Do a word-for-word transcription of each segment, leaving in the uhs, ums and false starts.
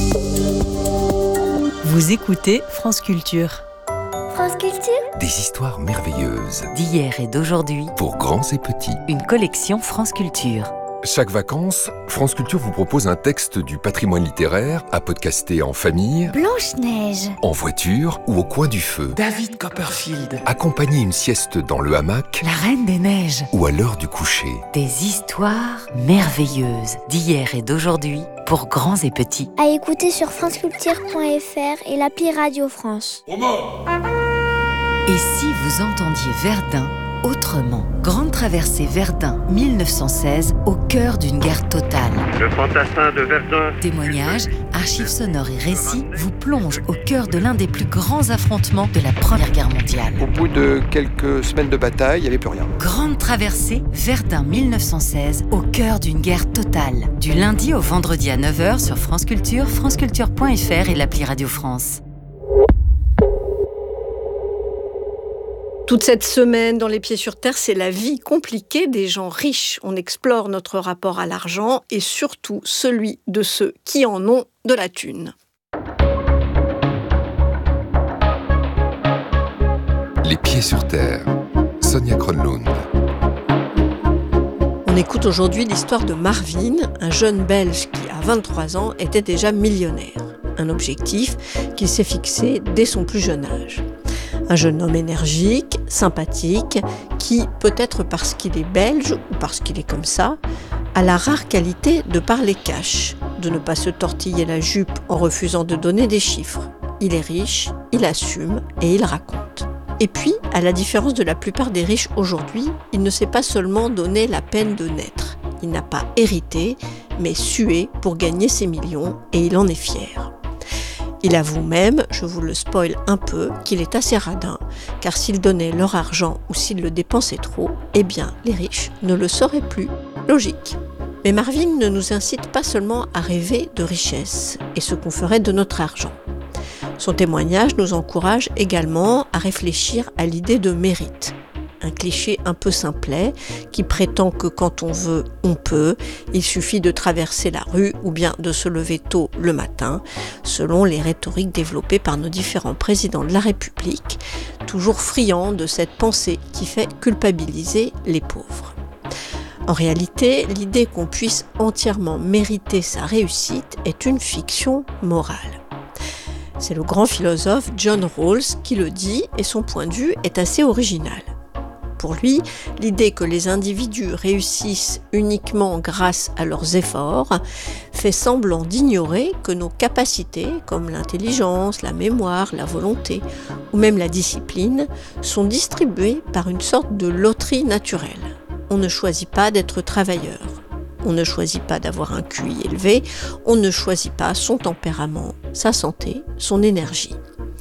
Vous écoutez France Culture. France Culture. Des histoires merveilleuses D'hier et d'aujourd'hui, pour grands et petits. une collection France Culture. Chaque vacances, France Culture vous propose un texte du patrimoine littéraire à podcaster en famille, Blanche-Neige. en voiture ou au coin du feu. David Copperfield. Accompagner une sieste dans le hamac La Reine des Neiges. ou à l'heure du coucher. Des histoires merveilleuses d'hier et d'aujourd'hui pour grands et petits. À écouter sur franceculture point f r et l'appli Radio France. Et si vous entendiez Verdun autrement? Grande traversée Verdun mille neuf cent seize, au cœur d'une guerre totale. Le fantassin de Verdun. Témoignages, archives sonores et récits vous plongent au cœur de l'un des plus grands affrontements de la Première Guerre mondiale. Au bout de quelques semaines de bataille, il n'y avait plus rien. Grande traversée Verdun mille neuf cent seize, au cœur d'une guerre totale. Du lundi au vendredi à neuf heures sur France Culture, franceculture point f r et l'appli Radio France. Toute cette semaine dans Les Pieds sur Terre, c'est la vie compliquée des gens riches. On explore notre rapport à l'argent et surtout celui de ceux qui en ont de la thune. Les pieds sur terre. Sonia Kronlund. On écoute aujourd'hui l'histoire de Marvin, un jeune Belge qui, à vingt-trois ans, était déjà millionnaire. Un objectif qu'il s'est fixé dès son plus jeune âge. Un jeune homme énergique, sympathique, qui, peut-être parce qu'il est belge ou parce qu'il est comme ça, a la rare qualité de parler cash, de ne pas se tortiller la jupe en refusant de donner des chiffres. Il est riche, il assume et il raconte. Et puis, à la différence de la plupart des riches aujourd'hui, il ne s'est pas seulement donné la peine de naître. Il n'a pas hérité, mais sué pour gagner ses millions et il en est fier. Il avoue même, je vous le spoil un peu, qu'il est assez radin, car s'il donnait leur argent ou s'il le dépensait trop, eh bien, les riches ne le sauraient plus. Logique. Mais Marvin ne nous incite pas seulement à rêver de richesse et ce qu'on ferait de notre argent. Son témoignage nous encourage également à réfléchir à l'idée de mérite. Un cliché un peu simplet qui prétend que quand on veut, on peut. Il suffit de traverser la rue ou bien de se lever tôt le matin, selon les rhétoriques développées par nos différents présidents de la République, toujours friands de cette pensée qui fait culpabiliser les pauvres. En réalité, l'idée qu'on puisse entièrement mériter sa réussite est une fiction morale. C'est le grand philosophe John Rawls qui le dit et son point de vue est assez original. Pour lui, l'idée que les individus réussissent uniquement grâce à leurs efforts fait semblant d'ignorer que nos capacités, comme l'intelligence, la mémoire, la volonté ou même la discipline, sont distribuées par une sorte de loterie naturelle. On ne choisit pas d'être travailleur, on ne choisit pas d'avoir un Q I élevé, on ne choisit pas son tempérament, sa santé, son énergie.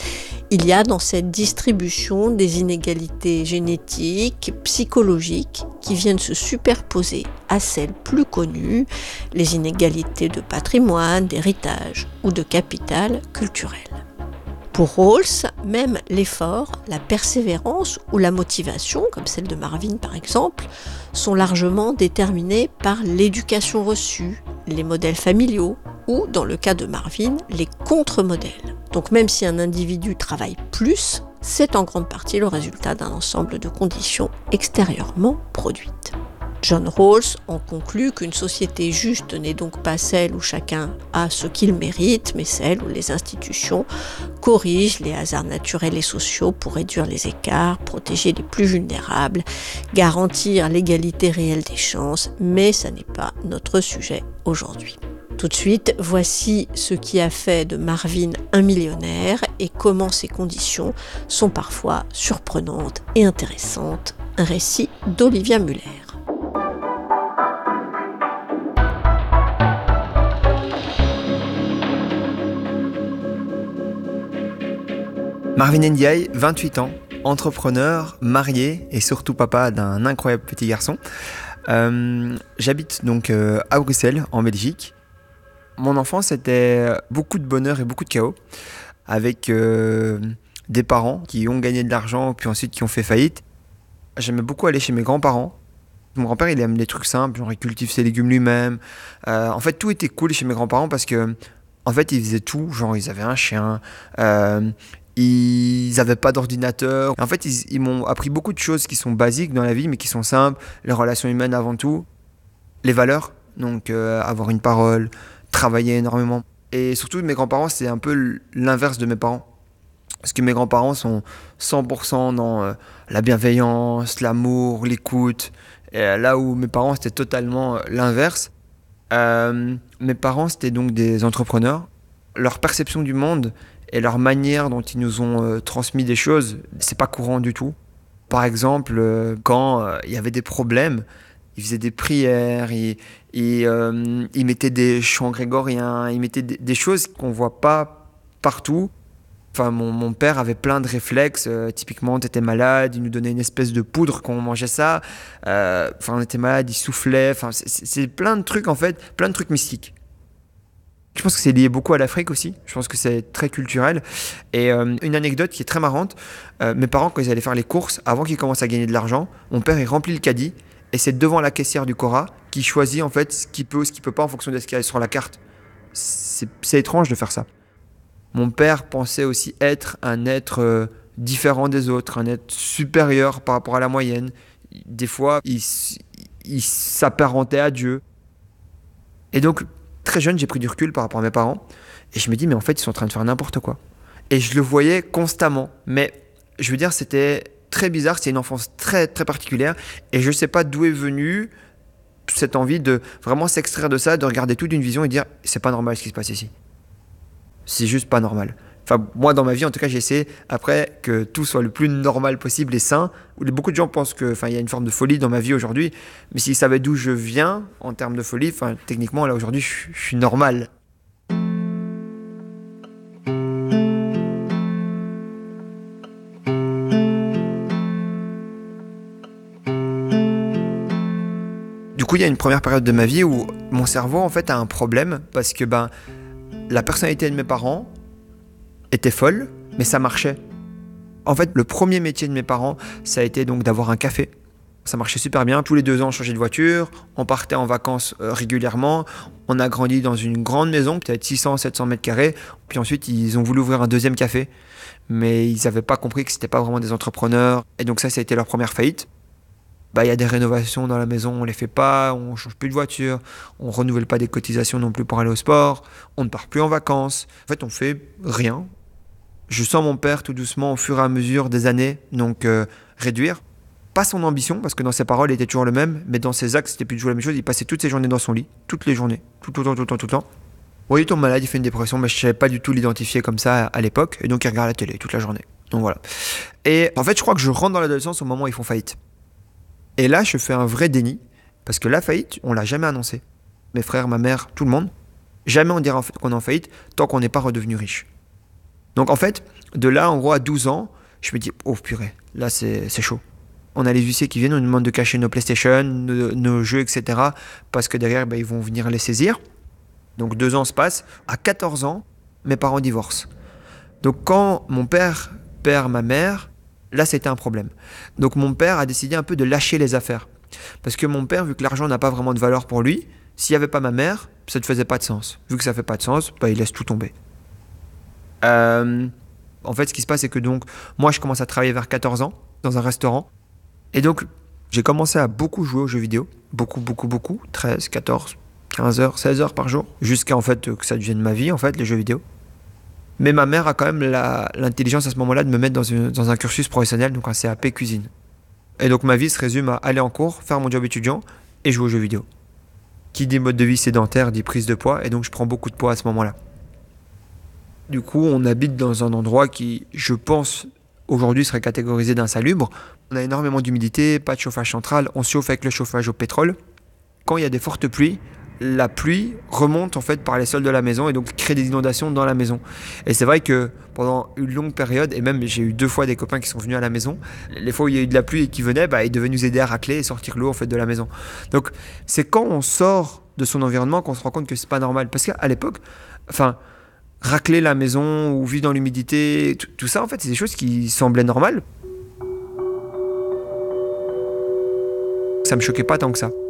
Il y a dans cette distribution des inégalités génétiques, psychologiques, qui viennent se superposer à celles plus connues, les inégalités de patrimoine, d'héritage ou de capital culturel. Pour Rawls, même l'effort, la persévérance ou la motivation, comme celle de Marvin par exemple, sont largement déterminés par l'éducation reçue, les modèles familiaux ou, dans le cas de Marvin, les contre-modèles. Donc même si un individu travaille plus, c'est en grande partie le résultat d'un ensemble de conditions extérieurement produites. John Rawls en conclut qu'une société juste n'est donc pas celle où chacun a ce qu'il mérite, mais celle où les institutions corrigent les hasards naturels et sociaux pour réduire les écarts, protéger les plus vulnérables, garantir l'égalité réelle des chances, mais ça n'est pas notre sujet aujourd'hui. Tout de suite, voici ce qui a fait de Marvin un millionnaire et comment ces conditions sont parfois surprenantes et intéressantes. Un récit d'Olivia Muller. Marvin Ndiaye, vingt-huit ans, entrepreneur, marié et surtout papa d'un incroyable petit garçon. Euh, j'habite donc euh, à Bruxelles, en Belgique. Mon enfance, c'était beaucoup de bonheur et beaucoup de chaos, avec euh, des parents qui ont gagné de l'argent, puis ensuite qui ont fait faillite. J'aimais beaucoup aller chez mes grands-parents. Mon grand-père, il aime les trucs simples, genre il cultive ses légumes lui-même. Euh, en fait, tout était cool chez mes grands-parents parce que, En fait, ils faisaient tout. Genre, ils avaient un chien, euh, ils n'avaient pas d'ordinateur. En fait, ils, ils m'ont appris beaucoup de choses qui sont basiques dans la vie, mais qui sont simples. Les relations humaines avant tout. Les valeurs, donc euh, avoir une parole, travailler énormément. Et surtout, mes grands-parents, c'est un peu l'inverse de mes parents. Parce que mes grands-parents sont cent pour cent dans euh, la bienveillance, l'amour, l'écoute. Et là où mes parents, c'était totalement euh, l'inverse. Euh, mes parents, c'était donc des entrepreneurs. Leur perception du monde et leur manière dont ils nous ont euh, transmis des choses, c'est pas courant du tout. Par exemple, euh, quand euh, il y avait des problèmes, ils faisaient des prières, ils, ils, euh, ils mettaient des chants grégoriens, ils mettaient des, des choses qu'on voit pas partout. Enfin, mon, mon père avait plein de réflexes. Euh, typiquement, tu étais malade, il nous donnait une espèce de poudre quand on mangeait ça. Euh, enfin, on était malade, il soufflait. Enfin, c'est, c'est plein de trucs, en fait, plein de trucs mystiques. Je pense que c'est lié beaucoup à l'Afrique aussi. Je pense que c'est très culturel. Et euh, une anecdote qui est très marrante. Euh, mes parents, quand ils allaient faire les courses, avant qu'ils commencent à gagner de l'argent, mon père, il remplit le caddie. Et c'est devant la caissière du Cora qui choisit en fait ce qu'il peut ou ce qu'il peut pas en fonction de ce qu'il y a sur la carte. C'est, c'est étrange de faire ça. Mon père pensait aussi être un être euh, différent des autres, un être supérieur par rapport à la moyenne. Des fois, il, il s'apparentait à Dieu. Et donc, très jeune, j'ai pris du recul par rapport à mes parents. Et je me dis, mais en fait, ils sont en train de faire n'importe quoi. Et je le voyais constamment. Mais je veux dire, c'était très bizarre, c'est une enfance très très particulière et je sais pas d'où est venue cette envie de vraiment s'extraire de ça, de regarder tout d'une vision et dire c'est pas normal ce qui se passe ici. C'est juste pas normal. Enfin, moi dans ma vie en tout cas j'ai essayé après que tout soit le plus normal possible et sain. Beaucoup de gens pensent que, enfin, il y a une forme de folie dans ma vie aujourd'hui, mais s'ils savaient d'où je viens en termes de folie, enfin techniquement là aujourd'hui je, je suis normal. Du coup, il y a une première période de ma vie où mon cerveau en fait a un problème parce que ben la personnalité de mes parents était folle, mais ça marchait. En fait, le premier métier de mes parents, ça a été donc d'avoir un café. Ça marchait super bien. Tous les deux ans, on changeait de voiture, on partait en vacances euh, régulièrement. On a grandi dans une grande maison, peut-être six cents à sept cents mètres carrés. Puis ensuite, ils ont voulu ouvrir un deuxième café, mais ils n'avaient pas compris que c'était pas vraiment des entrepreneurs. Et donc ça, ça a été leur première faillite. Bah, y a des rénovations dans la maison, on les fait pas, on change plus de voiture, on renouvelle pas des cotisations non plus pour aller au sport, on ne part plus en vacances. En fait, on fait rien. Je sens mon père tout doucement au fur et à mesure des années, donc euh, réduire. Pas son ambition, parce que dans ses paroles, il était toujours le même, mais dans ses actes, c'était plus toujours la même chose. Il passait toutes ses journées dans son lit, toutes les journées, tout le temps, tout le temps, tout le temps. Oui, il tombe malade, il fait une dépression, mais je savais pas du tout l'identifier comme ça à l'époque, et donc il regarde la télé toute la journée. Donc voilà. Et en fait, je crois que je rentre dans l'adolescence au moment où ils font faillite. Et là, je fais un vrai déni, parce que la faillite, on l'a jamais annoncé. Mes frères, ma mère, tout le monde. Jamais on dira qu'on est en faillite tant qu'on n'est pas redevenu riche. Donc en fait, de là, en gros, à douze ans, je me dis, oh purée, là c'est, c'est chaud. On a les huissiers qui viennent, on nous demande de cacher nos PlayStation, nos, nos jeux, et cetera. Parce que derrière, bah, ils vont venir les saisir. Donc deux ans se passent. À quatorze ans, mes parents divorcent. Donc quand mon père perd ma mère, là, c'était un problème. Donc mon père a décidé un peu de lâcher les affaires. Parce que mon père, vu que l'argent n'a pas vraiment de valeur pour lui, s'il n'y avait pas ma mère, ça ne faisait pas de sens. Vu que ça ne fait pas de sens, bah, il laisse tout tomber. Euh, en fait, ce qui se passe, c'est que donc, moi, je commence à travailler vers quatorze ans, dans un restaurant. Et donc, j'ai commencé à beaucoup jouer aux jeux vidéo. Beaucoup, beaucoup, beaucoup. treize, quatorze, quinze heures, seize heures par jour. Jusqu'à en fait, que ça devienne ma vie, en fait, les jeux vidéo. Mais ma mère a quand même la, l'intelligence à ce moment-là de me mettre dans, une, dans un cursus professionnel, donc un C A P cuisine. Et donc ma vie se résume à aller en cours, faire mon job étudiant et jouer aux jeux vidéo. Qui dit mode de vie sédentaire dit prise de poids, et donc je prends beaucoup de poids à ce moment-là. Du coup, on habite dans un endroit qui, je pense, aujourd'hui serait catégorisé d'insalubre. On a énormément d'humidité, pas de chauffage central, on se chauffe avec le chauffage au pétrole. Quand il y a des fortes pluies, la pluie remonte en fait par les sols de la maison et donc crée des inondations dans la maison. Et c'est vrai que pendant une longue période, et même j'ai eu deux fois des copains qui sont venus à la maison, les fois où il y a eu de la pluie et qui venaient, bah, ils devaient nous aider à racler et sortir l'eau en fait de la maison. Donc c'est quand on sort de son environnement qu'on se rend compte que c'est pas normal. Parce qu'à l'époque, enfin, racler la maison ou vivre dans l'humidité, tout, tout ça en fait c'est des choses qui semblaient normales. Ça me choquait pas tant que ça. «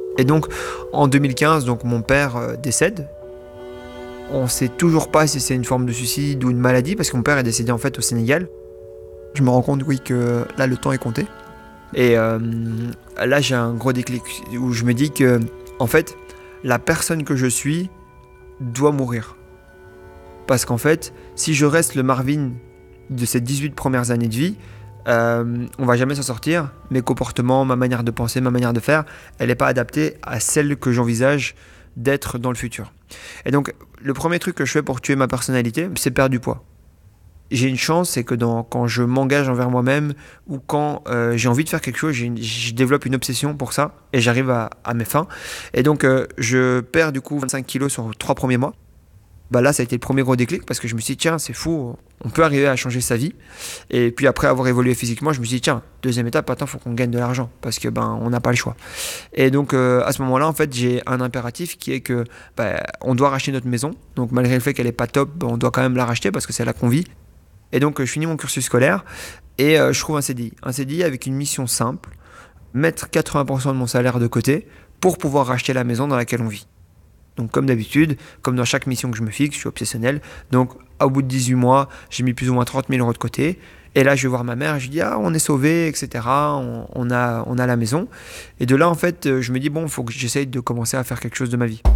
Et donc, en deux mille quinze, donc, mon père euh, décède. On ne sait toujours pas si c'est une forme de suicide ou une maladie, parce que mon père est décédé en fait au Sénégal. Je me rends compte, oui, que là, le temps est compté. Et euh, là, j'ai un gros déclic où je me dis que, en fait, la personne que je suis doit mourir. Parce qu'en fait, si je reste le Marvin de ces dix-huit premières années de vie, euh, on va jamais s'en sortir. Mes comportements, ma manière de penser, ma manière de faire, elle n'est pas adaptée à celle que j'envisage d'être dans le futur. Et donc, le premier truc que je fais pour tuer ma personnalité, c'est perdre du poids. J'ai une chance, c'est que dans, quand je m'engage envers moi-même ou quand euh, j'ai envie de faire quelque chose, j'ai une, je développe une obsession pour ça et j'arrive à, à mes fins. Et donc, euh, je perds du coup vingt-cinq kilos sur trois premiers mois. Bah là, ça a été le premier gros déclic parce que je me suis dit, tiens, c'est fou, on peut arriver à changer sa vie. Et puis après avoir évolué physiquement, je me suis dit, tiens, deuxième étape, maintenant, il faut qu'on gagne de l'argent parce que ben, on n'a pas le choix. Et donc, euh, à ce moment-là, en fait, j'ai un impératif qui est que bah, on doit racheter notre maison. Donc, malgré le fait qu'elle n'est pas top, bah, on doit quand même la racheter parce que c'est là qu'on vit. Et donc, je finis mon cursus scolaire et euh, je trouve un C D I. Un C D I avec une mission simple, mettre quatre-vingts pour cent de mon salaire de côté pour pouvoir racheter la maison dans laquelle on vit. Donc, comme d'habitude, comme dans chaque mission que je me fixe, je suis obsessionnel. Donc, au bout de dix-huit mois, j'ai mis plus ou moins trente mille euros de côté. Et là, je vais voir ma mère et je lui dis, ah, on est sauvés, et cetera. On, on, a, on a la maison. Et de là, en fait, je me dis, bon, il faut que j'essaye de commencer à faire quelque chose de ma vie.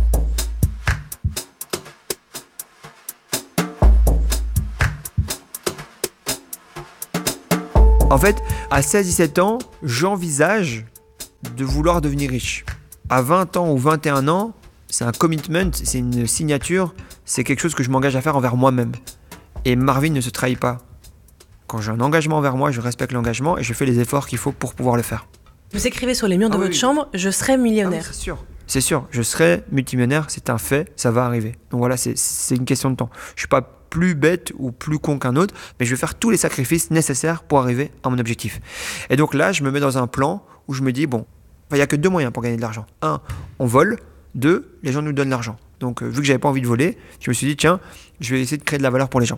En fait, à seize dix-sept ans, j'envisage de vouloir devenir riche. À vingt ans ou vingt et un ans, c'est un commitment, c'est une signature, c'est quelque chose que je m'engage à faire envers moi-même. Et Marvin ne se trahit pas. Quand j'ai un engagement envers moi, je respecte l'engagement et je fais les efforts qu'il faut pour pouvoir le faire. Vous écrivez sur les murs de ah votre oui. chambre, je serai millionnaire. Ah oui, c'est sûr. C'est sûr, je serai multimillionnaire, c'est un fait, ça va arriver. Donc voilà, c'est, c'est une question de temps. Je suis pas plus bête ou plus con qu'un autre, mais je vais faire tous les sacrifices nécessaires pour arriver à mon objectif. Et donc là, je me mets dans un plan où je me dis, bon, il n'y a que deux moyens pour gagner de l'argent. Un, on vole. Deux, les gens nous donnent l'argent. Donc, euh, vu que j'avais pas envie de voler, je me suis dit, tiens, je vais essayer de créer de la valeur pour les gens.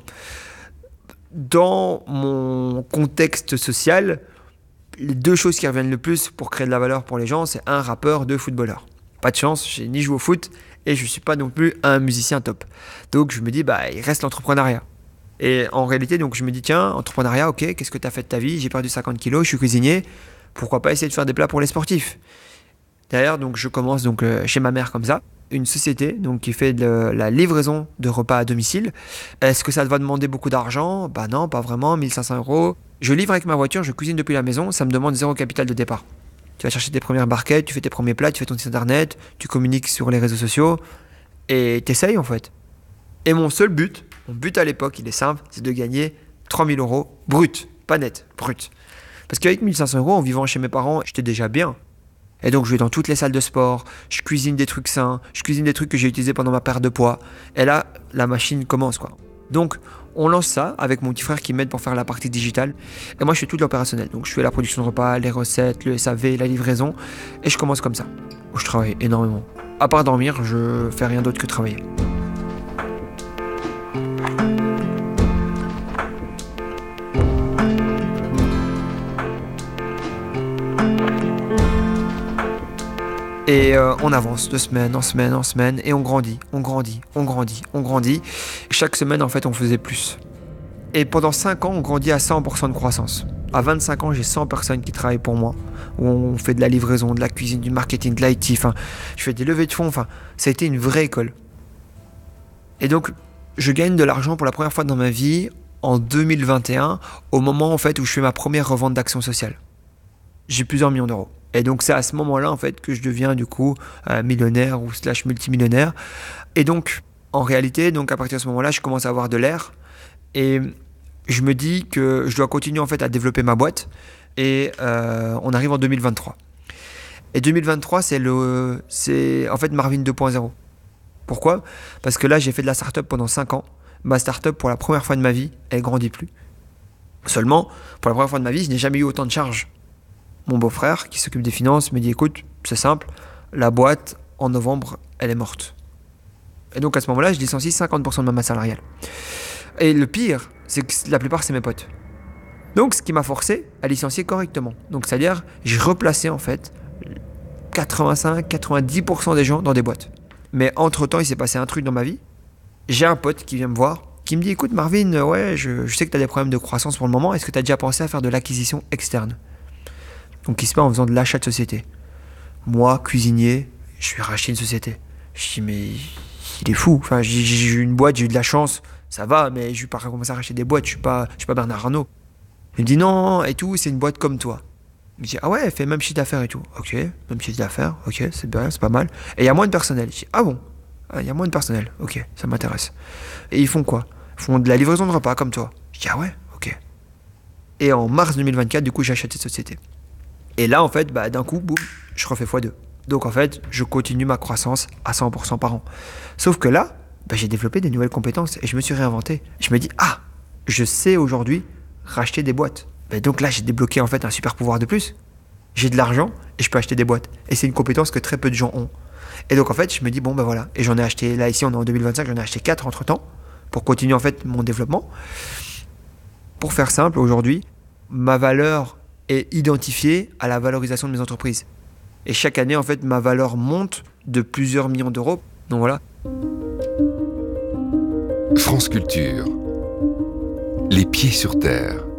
Dans mon contexte social, les deux choses qui reviennent le plus pour créer de la valeur pour les gens, c'est un rappeur, deux footballeurs. Pas de chance, j'ai ni joué au foot et je suis pas non plus un musicien top. Donc, je me dis, bah, il reste l'entrepreneuriat. Et en réalité, donc, je me dis, tiens, entrepreneuriat, ok, qu'est-ce que tu as fait de ta vie ? J'ai perdu cinquante kilos, je suis cuisinier. Pourquoi pas essayer de faire des plats pour les sportifs ? Derrière, donc, je commence donc, euh, chez ma mère comme ça, une société donc, qui fait de la livraison de repas à domicile. Est-ce que ça va demander beaucoup d'argent ? Bah non, pas vraiment, mille cinq cents euros. Je livre avec ma voiture, je cuisine depuis la maison, ça me demande zéro capital de départ. Tu vas chercher tes premières barquettes, tu fais tes premiers plats, tu fais ton site internet, tu communiques sur les réseaux sociaux et t'essayes en fait. Et mon seul but, mon but à l'époque, il est simple, c'est de gagner trois mille euros brut, pas net, brut. Parce qu'avec mille cinq cents euros, en vivant chez mes parents, j'étais déjà bien. Et donc, je vais dans toutes les salles de sport, je cuisine des trucs sains, je cuisine des trucs que j'ai utilisés pendant ma perte de poids. Et là, la machine commence, quoi. Donc, on lance ça avec mon petit frère qui m'aide pour faire la partie digitale. Et moi, je fais tout l'opérationnel. Donc, je fais la production de repas, les recettes, le S A V, la livraison. Et je commence comme ça. Je travaille énormément. À part dormir, je fais rien d'autre que travailler. Et euh, on avance de semaine en semaine en semaine et on grandit, on grandit, on grandit, on grandit. Chaque semaine, en fait, on faisait plus. Et pendant cinq ans, on grandit à cent pour cent de croissance. À vingt-cinq ans, j'ai cent personnes qui travaillent pour moi. Où on fait de la livraison, de la cuisine, du marketing, de l'I T. Enfin, je fais des levées de fonds. Enfin, ça a été une vraie école. Et donc, je gagne de l'argent pour la première fois dans ma vie en deux mille vingt et un, au moment en fait où je fais ma première revente d'actions sociales. J'ai plusieurs millions d'euros. Et donc, c'est à ce moment-là, en fait, que je deviens, du coup, euh, millionnaire ou slash multimillionnaire. Et donc, en réalité, donc, à partir de ce moment-là, je commence à avoir de l'air. Et je me dis que je dois continuer, en fait, à développer ma boîte. Et euh, on arrive en deux mille vingt-trois. Et deux mille vingt-trois, c'est, le, c'est en fait Marvin deux point zéro. Pourquoi ? Parce que là, j'ai fait de la start-up pendant cinq ans. Ma start-up, pour la première fois de ma vie, elle grandit plus. Seulement, pour la première fois de ma vie, je n'ai jamais eu autant de charges. Mon beau-frère, qui s'occupe des finances, me dit « Écoute, c'est simple, la boîte, en novembre, elle est morte. » Et donc, à ce moment-là, je licencie cinquante pour cent de ma masse salariale. Et le pire, c'est que la plupart, c'est mes potes. Donc, ce qui m'a forcé à licencier correctement. Donc, c'est-à-dire, j'ai replacé, en fait, quatre-vingt-cinq à quatre-vingt-dix pour cent des gens dans des boîtes. Mais entre-temps, il s'est passé un truc dans ma vie. J'ai un pote qui vient me voir, qui me dit « Écoute Marvin, ouais, je, je sais que tu as des problèmes de croissance pour le moment, est-ce que tu as déjà pensé à faire de l'acquisition externe ?» Donc il se met en faisant de l'achat de société. Moi, cuisinier, je vais racheter une société. Je dis « Mais il est fou, enfin, j'ai, j'ai eu une boîte, j'ai eu de la chance, ça va, mais je vais pas commencer à racheter des boîtes, je suis pas, je suis pas Bernard Arnault. » Il me dit « Non, et tout, c'est une boîte comme toi. » Il me dit « Ah ouais, elle fait même chiffre d'affaires et tout. » Ok, même chiffre d'affaires, ok, c'est bien, c'est pas mal. Et il y a moins de personnel. Je dis « Ah bon ? Il ah, y a moins de personnel, ok, ça m'intéresse. » Et ils font quoi ? Ils font de la livraison de repas comme toi. Je dis « Ah ouais, ok. » Et en mars deux mille vingt-quatre, du coup, j'achète cette société. Et là, en fait, bah, d'un coup, boum, je refais fois deux. Donc en fait, je continue ma croissance à cent pour cent par an. Sauf que là, bah, j'ai développé des nouvelles compétences et je me suis réinventé. Je me dis, ah, je sais aujourd'hui racheter des boîtes. Bah, donc là, j'ai débloqué en fait un super pouvoir de plus. J'ai de l'argent et je peux acheter des boîtes. Et c'est une compétence que très peu de gens ont. Et donc en fait, je me dis, bon ben bah, voilà. Et j'en ai acheté, là ici on est en deux mille vingt-cinq, j'en ai acheté quatre entre temps pour continuer en fait mon développement. Pour faire simple, aujourd'hui, ma valeur est identifiée à la valorisation de mes entreprises. Et chaque année, en fait, ma valeur monte de plusieurs millions d'euros. Donc voilà. France Culture. Les pieds sur terre.